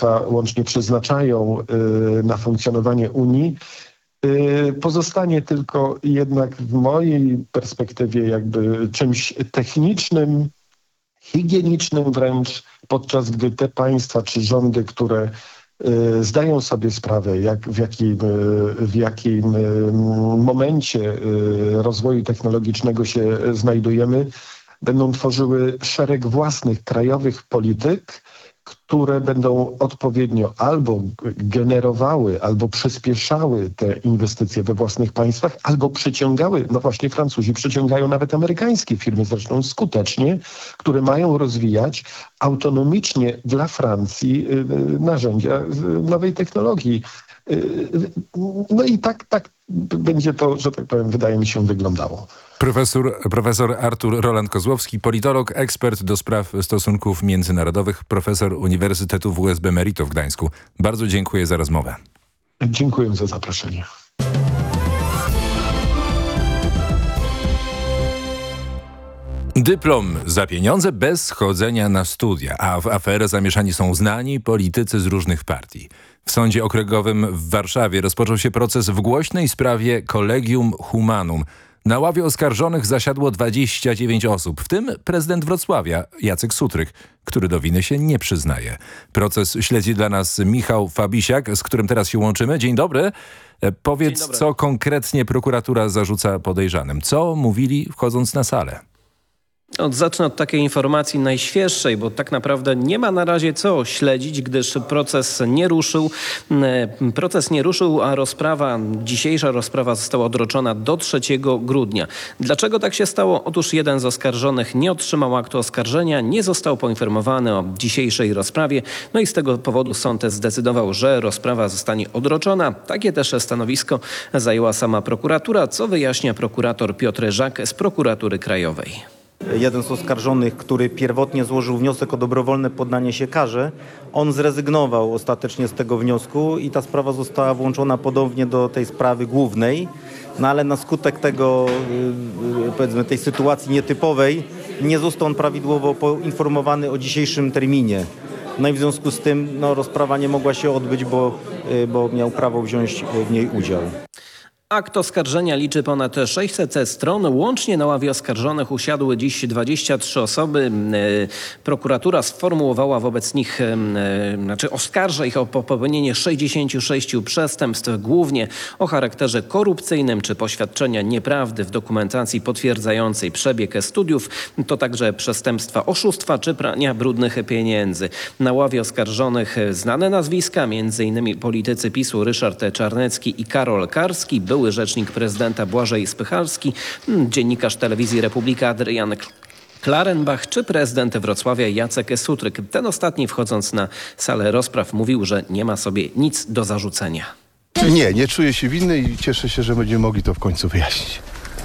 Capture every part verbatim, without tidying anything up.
państwa łącznie przeznaczają na funkcjonowanie Unii, pozostanie tylko jednak w mojej perspektywie jakby czymś technicznym, higienicznym wręcz, podczas gdy te państwa czy rządy, które zdają sobie sprawę, jak, w, jakim, w jakim momencie rozwoju technologicznego się znajdujemy, będą tworzyły szereg własnych krajowych polityk, które będą odpowiednio albo generowały, albo przyspieszały te inwestycje we własnych państwach, albo przyciągały, no właśnie Francuzi przyciągają nawet amerykańskie firmy, zresztą skutecznie, które mają rozwijać autonomicznie dla Francji narzędzia nowej technologii. No i tak, tak będzie to, że tak powiem, wydaje mi się, wyglądało. Profesor, profesor Artur Roland-Kozłowski, politolog, ekspert do spraw stosunków międzynarodowych, profesor Uniwersytetu W U S B Merito w Gdańsku. Bardzo dziękuję za rozmowę. Dziękuję za zaproszenie. Dyplom za pieniądze bez chodzenia na studia, a w aferę zamieszani są znani politycy z różnych partii. W Sądzie Okręgowym w Warszawie rozpoczął się proces w głośnej sprawie Collegium Humanum. Na ławie oskarżonych zasiadło dwadzieścia dziewięć osób, w tym prezydent Wrocławia Jacek Sutryk, który do winy się nie przyznaje. Proces śledzi dla nas Michał Fabisiak, z którym teraz się łączymy. Dzień dobry. Powiedz, Dzień dobry. Co konkretnie prokuratura zarzuca podejrzanym. Co mówili wchodząc na salę? Zacznę od takiej informacji najświeższej, bo tak naprawdę nie ma na razie co śledzić, gdyż proces nie ruszył. Proces nie ruszył, a rozprawa, dzisiejsza rozprawa została odroczona do trzeciego grudnia. Dlaczego tak się stało? Otóż jeden z oskarżonych nie otrzymał aktu oskarżenia, nie został poinformowany o dzisiejszej rozprawie. No i z tego powodu sąd zdecydował, że rozprawa zostanie odroczona. Takie też stanowisko zajęła sama prokuratura, co wyjaśnia prokurator Piotr Żak z Prokuratury Krajowej. Jeden z oskarżonych, który pierwotnie złożył wniosek o dobrowolne poddanie się karze, on zrezygnował ostatecznie z tego wniosku i ta sprawa została włączona ponownie do tej sprawy głównej. No ale na skutek tego, powiedzmy, tej sytuacji nietypowej nie został on prawidłowo poinformowany o dzisiejszym terminie. No i w związku z tym no, rozprawa nie mogła się odbyć, bo, bo miał prawo wziąć w niej udział. Akt oskarżenia liczy ponad sześćset stron. Łącznie na ławie oskarżonych usiadły dziś dwadzieścia trzy osoby. Prokuratura sformułowała wobec nich, znaczy oskarża ich o popełnienie sześćdziesięciu sześciu przestępstw, głównie o charakterze korupcyjnym czy poświadczenia nieprawdy w dokumentacji potwierdzającej przebieg studiów. To także przestępstwa oszustwa czy prania brudnych pieniędzy. Na ławie oskarżonych znane nazwiska, między innymi politycy PiSu Ryszard Czarnecki i Karol Karski, był były rzecznik prezydenta Błażej Spychalski, dziennikarz telewizji Republika Adrian Klarenbach czy prezydent Wrocławia Jacek Sutryk. Ten ostatni, wchodząc na salę rozpraw, mówił, że nie ma sobie nic do zarzucenia. Nie, nie czuję się winny i cieszę się, że będziemy mogli to w końcu wyjaśnić.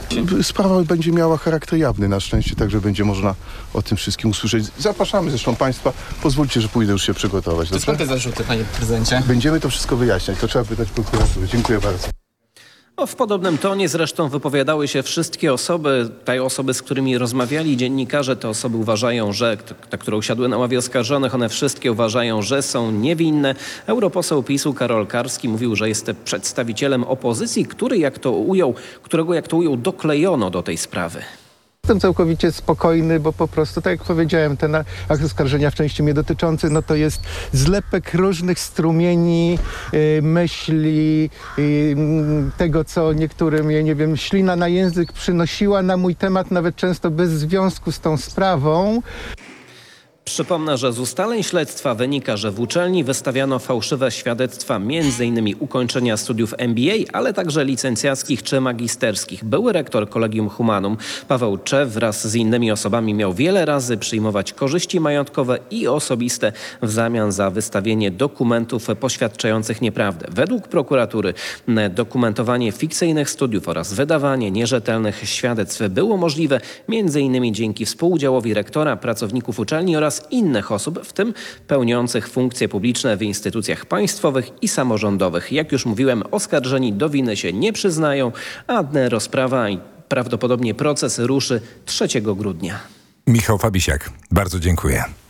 Sprawa będzie miała charakter jawny na szczęście, także będzie można o tym wszystkim usłyszeć. Zapraszamy zresztą Państwa. Pozwólcie, że pójdę już się przygotować. To skąd te zarzuty, panie prezydencie? Będziemy to wszystko wyjaśniać. To trzeba pytać prokuratury. Dziękuję bardzo. No, w podobnym tonie zresztą wypowiadały się wszystkie osoby, te osoby, z którymi rozmawiali dziennikarze. Te osoby uważają, że te, które usiadły na ławie oskarżonych, one wszystkie uważają, że są niewinne. Europoseł PiSu Karol Karski mówił, że jest przedstawicielem opozycji, który, jak to ujął, którego, jak to ujął, doklejono do tej sprawy. Jestem całkowicie spokojny, bo po prostu, tak jak powiedziałem, ten akt oskarżenia w części mnie dotyczący, no to jest zlepek różnych strumieni, yy, myśli, yy, tego, co niektórym, ja nie wiem, ślina na język przynosiła na mój temat, nawet często bez związku z tą sprawą. Przypomnę, że z ustaleń śledztwa wynika, że w uczelni wystawiano fałszywe świadectwa między innymi ukończenia studiów M B A, ale także licencjackich czy magisterskich. Były rektor Collegium Humanum Paweł Czew wraz z innymi osobami miał wiele razy przyjmować korzyści majątkowe i osobiste w zamian za wystawienie dokumentów poświadczających nieprawdę. Według prokuratury dokumentowanie fikcyjnych studiów oraz wydawanie nierzetelnych świadectw było możliwe między innymi dzięki współudziałowi rektora, pracowników uczelni oraz innych osób, w tym pełniących funkcje publiczne w instytucjach państwowych i samorządowych. Jak już mówiłem, oskarżeni do winy się nie przyznają, a rozprawa i prawdopodobnie proces ruszy trzeciego grudnia. Michał Fabisiak, bardzo dziękuję.